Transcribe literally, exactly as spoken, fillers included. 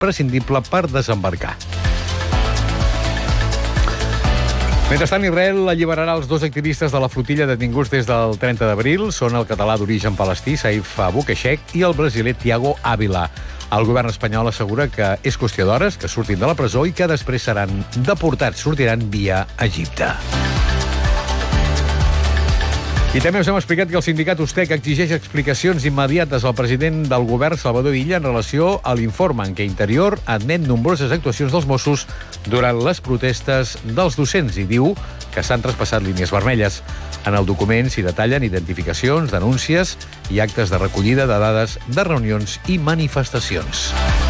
imprescindible per desembarcar. Mentrestant, Israel alliberarà els dos activistes de la flotilla detinguts des del trenta d'abril. Són el català d'origen palestí, Saif Abou-Keshek, i el brasiler Thiago Ávila. El govern espanyol assegura que és qüestió d'hores que surtin de la presó i que després seran deportats, sortiran via Egipte. I també us hem explicat que el sindicat Ustec exigeix explicacions immediates al president del govern, Salvador Illa, en relació a l'informe en què Interior admet nombroses actuacions dels Mossos durant les protestes dels docents i diu que s'han traspassat línies vermelles. En el document s'hi detallen identificacions, denúncies i actes de recollida de dades de reunions i manifestacions.